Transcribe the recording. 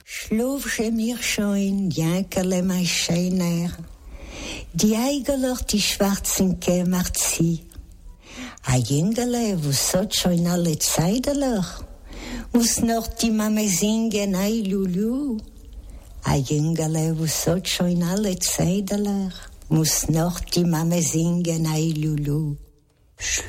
Schlafsche mir schon, Jankerle mein Scheiner, die Eigerloch die schwarzen Kämmert sie. A Jüngerle, wo sot schon alle Zeiderloch, muss noch die Mame singen, ei Lulu. A Jüngerle, wo sot schon alle Zeiderloch, muss noch die Mame singen, ei Lulu.